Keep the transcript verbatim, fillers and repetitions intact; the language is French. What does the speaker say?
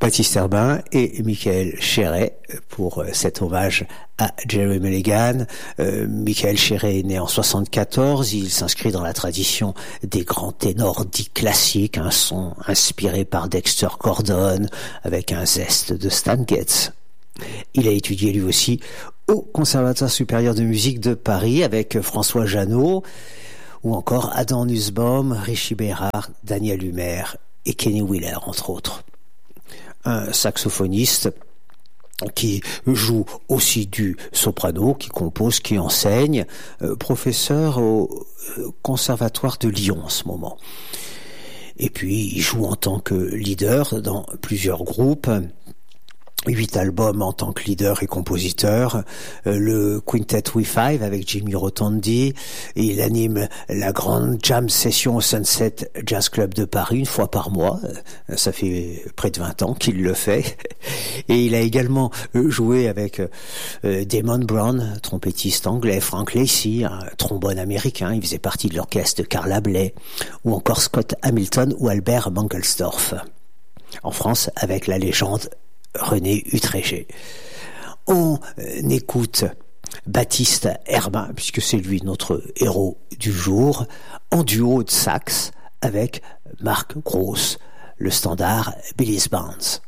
Baptiste Herbin et Michael Chéret pour cet hommage à Jerry Mulligan. Euh, Michael Chéret est né en soixante-quatorze, il s'inscrit dans la tradition des grands ténors dits classiques, un son inspiré par Dexter Gordon avec un zeste de Stan Getz. Il a étudié lui aussi au Conservatoire supérieur de musique de Paris avec François Jeannot ou encore Adam Nussbaum, Richie Bérard, Daniel Humer et Kenny Wheeler entre autres. Un saxophoniste qui joue aussi du soprano, qui compose, qui enseigne, euh, professeur au Conservatoire de Lyon en ce moment. Et puis il joue en tant que leader dans plusieurs groupes. Huit albums en tant que leader et compositeur, euh, le Quintet We Five avec Jimmy Rotondi, et il anime la grande jam session au Sunset Jazz Club de Paris une fois par mois, euh, ça fait près de vingt ans qu'il le fait, et il a également euh, joué avec euh, Damon Brown, trompettiste anglais, Frank Lacy, un trombone américain, il faisait partie de l'orchestre de Carl Abley, ou encore Scott Hamilton ou Albert Mangelsdorff. En France, avec la légende René Utréger. On écoute Baptiste Herbin, puisque c'est lui notre héros du jour, en duo de sax avec Mark Gross, le standard Billy's Bounce.